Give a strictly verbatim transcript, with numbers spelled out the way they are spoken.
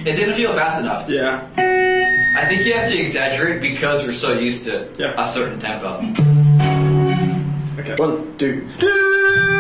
It didn't feel fast enough. Yeah. I think you have to exaggerate because we're so used to Yeah. a certain tempo. Okay. One, two, three.